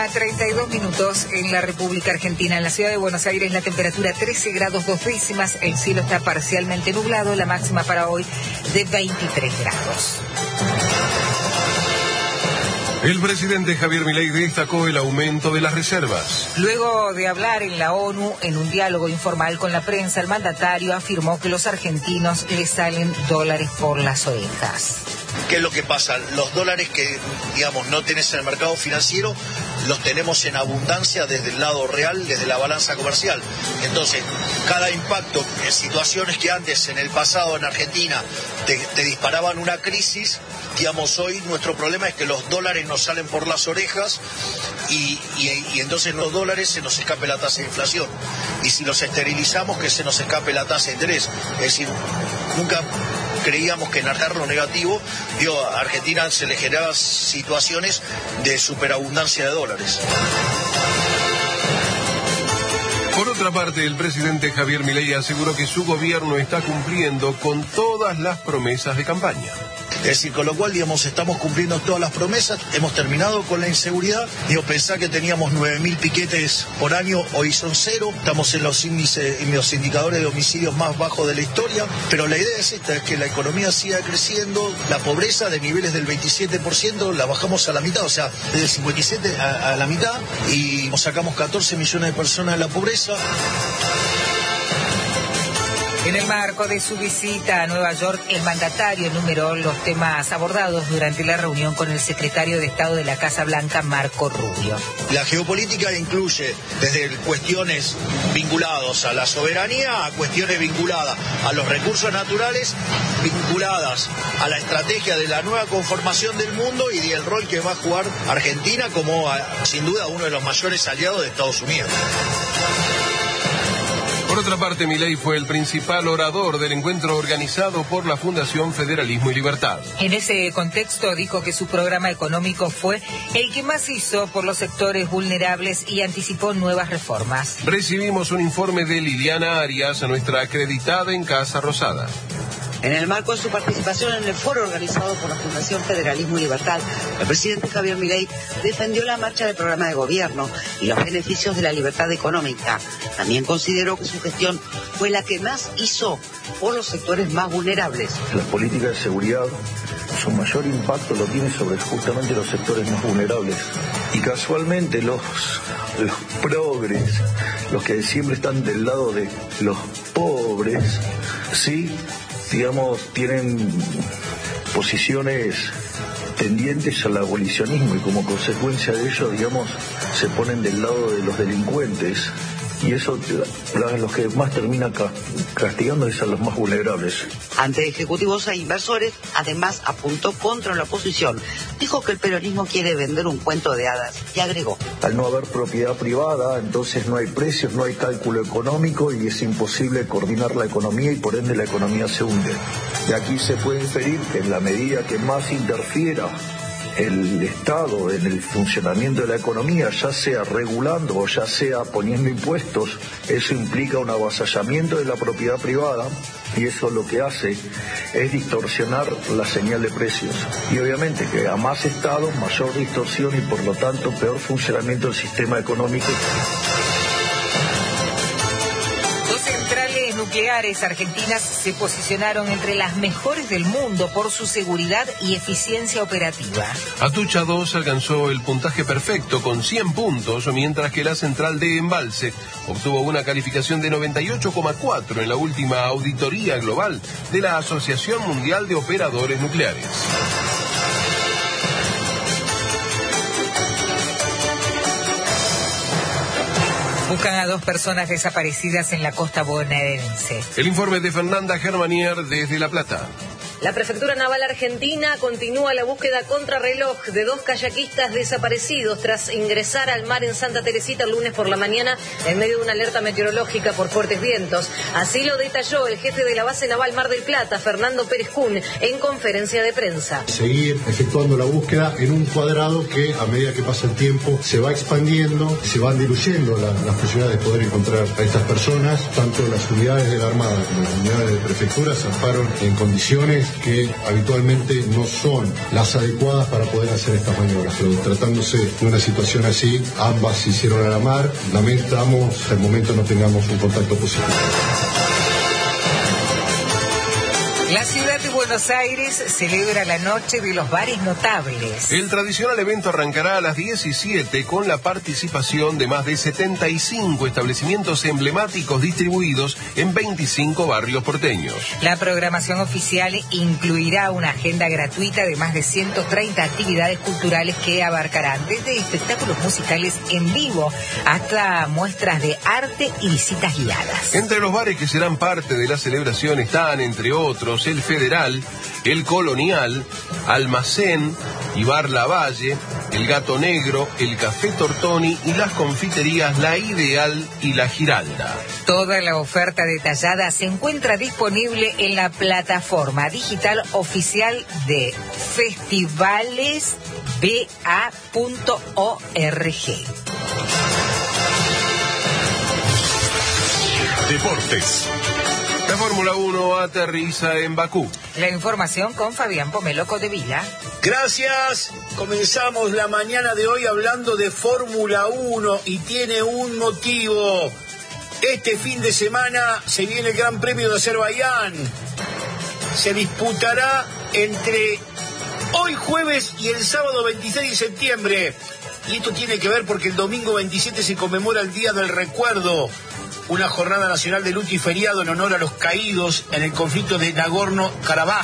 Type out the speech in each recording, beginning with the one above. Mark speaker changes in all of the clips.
Speaker 1: A 32 minutos en la República Argentina. En la ciudad de Buenos Aires la temperatura 13 grados 2 décimas, el cielo está parcialmente nublado, la máxima para hoy de 23 grados.
Speaker 2: El presidente Javier Milei destacó el aumento de las reservas.
Speaker 1: Luego de hablar en la ONU en un diálogo informal con la prensa, el mandatario afirmó que los argentinos les salen dólares por las orejas.
Speaker 3: ¿Qué es lo que pasa? Los dólares que, digamos, no tenés en el mercado financiero, los tenemos en abundancia desde el lado real, desde la balanza comercial. Entonces, cada impacto en situaciones que antes, en el pasado, en Argentina, te disparaban una crisis, digamos, hoy nuestro problema es que los dólares nos salen por las orejas y entonces los dólares se nos escape la tasa de inflación. Y si los esterilizamos, que se nos escape la tasa de interés. Es decir, nunca creíamos que en lo negativo, a Argentina se le generaban situaciones de superabundancia de dólares.
Speaker 2: Por otra parte, el presidente Javier Milei aseguró que su gobierno está cumpliendo con todas las promesas de campaña.
Speaker 3: Es decir, con lo cual, digamos, estamos cumpliendo todas las promesas, hemos terminado con la inseguridad. Pensá que teníamos 9.000 piquetes por año, hoy son 0, estamos en los índices, en los indicadores de homicidios más bajos de la historia, pero la idea es esta, es que la economía siga creciendo, la pobreza de niveles del 27% la bajamos a la mitad, o sea, desde el 57 a la mitad, y sacamos 14 millones de personas de la pobreza.
Speaker 1: En el marco de su visita a Nueva York, el mandatario enumeró los temas abordados durante la reunión con el secretario de Estado de la Casa Blanca, Marco Rubio.
Speaker 3: La geopolítica incluye desde cuestiones vinculadas a la soberanía a cuestiones vinculadas a los recursos naturales, vinculadas a la estrategia de la nueva conformación del mundo y del rol que va a jugar Argentina como, sin duda, uno de los mayores aliados de Estados Unidos.
Speaker 2: Por otra parte, Milei fue el principal orador del encuentro organizado por la Fundación Federalismo y Libertad.
Speaker 1: En ese contexto dijo que su programa económico fue el que más hizo por los sectores vulnerables y anticipó nuevas reformas.
Speaker 2: Recibimos un informe de Liliana Arias, nuestra acreditada en Casa Rosada.
Speaker 4: En el marco de su participación en el foro organizado por la Fundación Federalismo y Libertad, el presidente Javier Milei defendió la marcha del programa de gobierno y los beneficios de la libertad económica. También consideró que su gestión fue la que más hizo por los sectores más vulnerables.
Speaker 5: Las políticas de seguridad, su mayor impacto lo tiene sobre justamente los sectores más vulnerables. Y casualmente los progres, los que siempre están del lado de los pobres, sí, digamos, tienen posiciones tendientes al abolicionismo y como consecuencia de ello, digamos, se ponen del lado de los delincuentes. Y eso, los que más terminan castigando es a los más vulnerables.
Speaker 4: Ante ejecutivos e inversores, además apuntó contra la oposición. Dijo que el peronismo quiere vender un cuento de hadas y agregó:
Speaker 5: al no haber propiedad privada, entonces no hay precios, no hay cálculo económico y es imposible coordinar la economía y por ende la economía se hunde. De aquí se puede inferir que en la medida que más interfiera el Estado en el funcionamiento de la economía, ya sea regulando o ya sea poniendo impuestos, eso implica un avasallamiento de la propiedad privada y eso lo que hace es distorsionar la señal de precios. Y obviamente que a más Estado, mayor distorsión y por lo tanto peor funcionamiento del sistema económico.
Speaker 1: Nucleares argentinas se posicionaron entre las mejores del mundo por su seguridad y eficiencia operativa.
Speaker 2: Atucha 2 alcanzó el puntaje perfecto con 100 puntos, mientras que la central de Embalse obtuvo una calificación de 98,4 en la última auditoría global de la Asociación Mundial de Operadores Nucleares.
Speaker 1: Buscan a 2 personas desaparecidas en la costa bonaerense.
Speaker 2: El informe de Fernanda Germanier desde La Plata.
Speaker 6: La Prefectura Naval Argentina continúa la búsqueda contrarreloj de 2 kayakistas desaparecidos tras ingresar al mar en Santa Teresita el lunes por la mañana en medio de una alerta meteorológica por fuertes vientos. Así lo detalló el jefe de la base naval Mar del Plata, Fernando Pérez Kun, en conferencia de prensa.
Speaker 7: Seguir efectuando la búsqueda en un cuadrado que a medida que pasa el tiempo se va expandiendo, se van diluyendo las posibilidades de poder encontrar a estas personas. Tanto las unidades de la Armada como las unidades de Prefectura zarparon en condiciones que habitualmente no son las adecuadas para poder hacer estas maniobras, pero tratándose de una situación así, ambas se hicieron a la mar. Lamentamos al momento no tengamos un contacto positivo.
Speaker 1: La ciudad de Buenos Aires celebra la Noche de los Bares Notables.
Speaker 2: El tradicional evento arrancará a las 17 con la participación de más de 75 establecimientos emblemáticos distribuidos en 25 barrios porteños.
Speaker 1: La programación oficial incluirá una agenda gratuita de más de 130 actividades culturales que abarcarán desde espectáculos musicales en vivo hasta muestras de arte y visitas guiadas.
Speaker 2: Entre los bares que serán parte de la celebración están, entre otros, el Federal, el Colonial, Almacén y Bar Lavalle, el Gato Negro, el Café Tortoni y las confiterías La Ideal y La Giralda.
Speaker 1: Toda la oferta detallada se encuentra disponible en la plataforma digital oficial de festivalesba.org.
Speaker 8: Deportes.
Speaker 2: La Fórmula 1 aterriza en Bakú.
Speaker 1: La información con Fabián Pomeloco de Vila.
Speaker 9: Gracias. Comenzamos la mañana de hoy hablando de Fórmula 1 y tiene un motivo. Este fin de semana se viene el Gran Premio de Azerbaiyán. Se disputará entre hoy jueves y el sábado 26 de septiembre. Y esto tiene que ver porque el domingo 27 se conmemora el Día del Recuerdo, una jornada nacional de luto y feriado en honor a los caídos en el conflicto de Nagorno-Karabaj.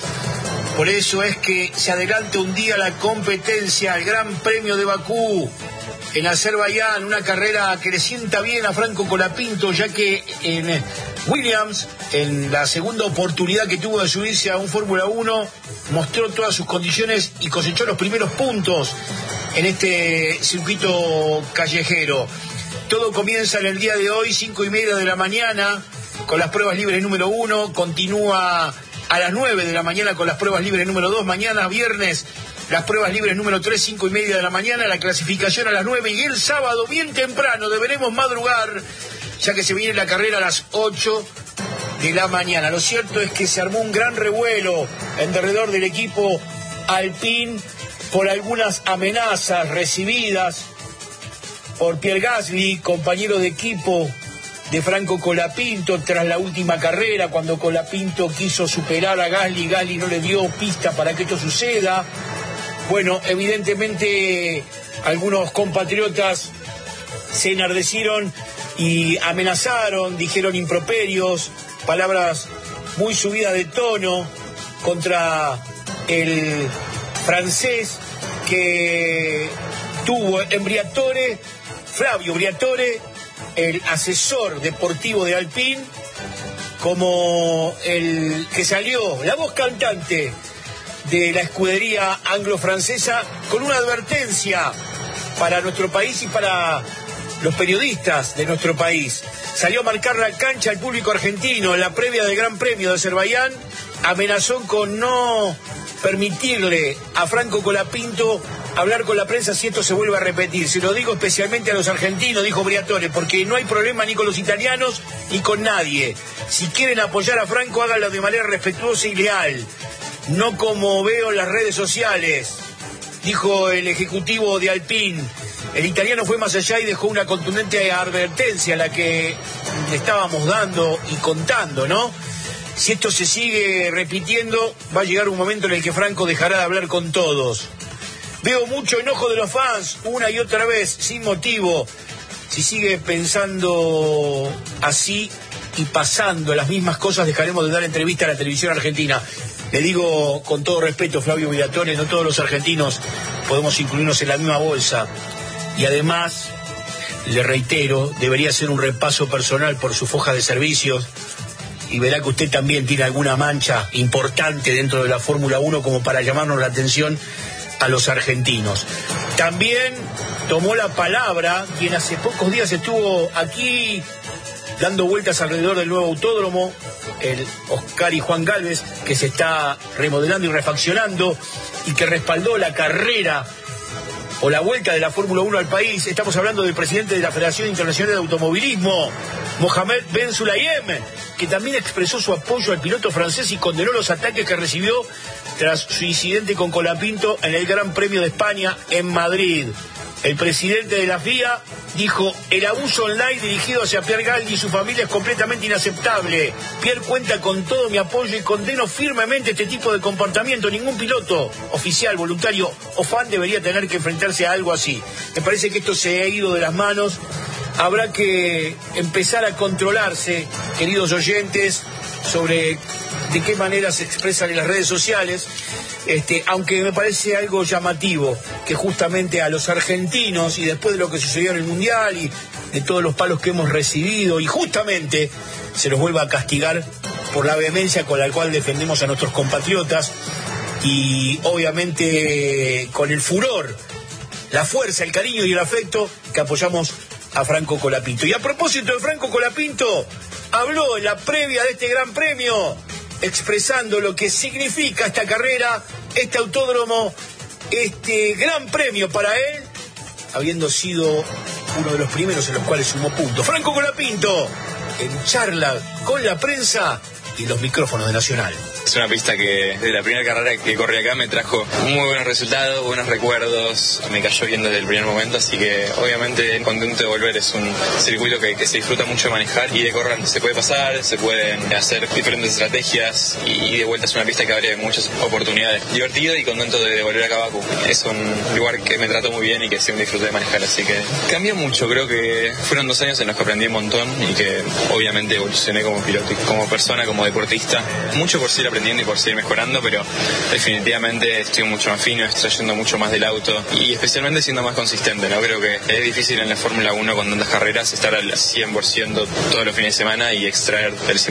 Speaker 9: Por eso es que se adelanta un día la competencia, el Gran Premio de Bakú en Azerbaiyán, una carrera que le sienta bien a Franco Colapinto, ya que en Williams, en la segunda oportunidad que tuvo de subirse a un Fórmula 1, mostró todas sus condiciones y cosechó los primeros puntos en este circuito callejero. Todo comienza en el día de hoy, 5:30 de la mañana, con las pruebas libres número 1. Continúa a las 9 de la mañana con las pruebas libres número 2. Mañana, viernes, las pruebas libres número 3, 5:30 de la mañana. La clasificación a las 9. Y el sábado, bien temprano, deberemos madrugar, ya que se viene la carrera a las 8 de la mañana. Lo cierto es que se armó un gran revuelo en derredor del equipo Alpine por algunas amenazas recibidas por Pierre Gasly, compañero de equipo de Franco Colapinto, tras la última carrera, cuando Colapinto quiso superar a Gasly, Gasly no le dio pista para que esto suceda. Bueno, evidentemente algunos compatriotas se enardecieron y amenazaron, dijeron improperios, palabras muy subidas de tono contra el francés que tuvo en Briatore, Flavio Briatore, el asesor deportivo de Alpine, como el que salió, la voz cantante de la escudería anglo-francesa, con una advertencia para nuestro país y para los periodistas de nuestro país. Salió a marcar la cancha al público argentino en la previa del Gran Premio de Azerbaiyán, amenazó con no permitirle a Franco Colapinto hablar con la prensa si esto se vuelve a repetir. Se lo digo especialmente a los argentinos, dijo Briatore, porque no hay problema ni con los italianos ni con nadie. Si quieren apoyar a Franco, háganlo de manera respetuosa y leal, no como veo en las redes sociales, dijo el ejecutivo de Alpine. El italiano fue más allá y dejó una contundente advertencia a la que le estábamos dando y contando, ¿no? Si esto se sigue repitiendo, va a llegar un momento en el que Franco dejará de hablar con todos. Veo mucho enojo de los fans, una y otra vez, sin motivo. Si sigue pensando así y pasando las mismas cosas, dejaremos de dar entrevista a la televisión argentina. Le digo con todo respeto, Flavio Briatore, no todos los argentinos podemos incluirnos en la misma bolsa. Y además, le reitero, debería hacer un repaso personal por su foja de servicios y verá que usted también tiene alguna mancha importante dentro de la Fórmula 1 como para llamarnos la atención a los argentinos. También tomó la palabra quien hace pocos días estuvo aquí dando vueltas alrededor del nuevo autódromo, el Oscar y Juan Gálvez, que se está remodelando y refaccionando y que respaldó la carrera o la vuelta de la Fórmula 1 al país. Estamos hablando del presidente de la Federación Internacional de Automovilismo, Mohamed Ben Sulayem, que también expresó su apoyo al piloto francés y condenó los ataques que recibió tras su incidente con Colapinto en el Gran Premio de España en Madrid. El presidente de la FIA dijo: el abuso online dirigido hacia Pierre Gasly y su familia es completamente inaceptable. Pierre cuenta con todo mi apoyo y condeno firmemente este tipo de comportamiento. Ningún piloto, oficial, voluntario o fan debería tener que enfrentarse a algo así. Me parece que esto se ha ido de las manos. Habrá que empezar a controlarse, queridos oyentes, sobre de qué manera se expresan en las redes sociales. Aunque me parece algo llamativo que justamente a los argentinos, y después de lo que sucedió en el Mundial y de todos los palos que hemos recibido, y justamente se nos vuelva a castigar por la vehemencia con la cual defendemos a nuestros compatriotas y obviamente con el furor, la fuerza, el cariño y el afecto que apoyamos a Franco Colapinto. Y a propósito de Franco Colapinto, habló en la previa de este Gran Premio, expresando lo que significa esta carrera, este autódromo, este Gran Premio para él, habiendo sido uno de los primeros en los cuales sumó puntos. Franco Colapinto, en charla con la prensa y los micrófonos de Nacional.
Speaker 8: Es una pista que desde la primera carrera que corrí acá me trajo muy buenos resultados, buenos recuerdos, me cayó bien desde el primer momento, así que obviamente contento de volver. Es un circuito que se disfruta mucho de manejar y de correr. Se puede pasar, se pueden hacer diferentes estrategias y de vuelta es una pista que abre muchas oportunidades. Divertido y contento de volver acá a Bakú. Es un lugar que me trató muy bien y que siempre disfruté de manejar, así que cambió mucho. Creo que fueron 2 años en los que aprendí un montón y que obviamente evolucioné como piloto y como persona, como deportista. Mucho por seguir aprendiendo y por seguir mejorando, pero definitivamente estoy mucho más fino, extrayendo mucho más del auto y especialmente siendo más consistente, ¿no? Creo que es difícil en la Fórmula 1 con tantas carreras estar al 100% todos los fines de semana y extraer el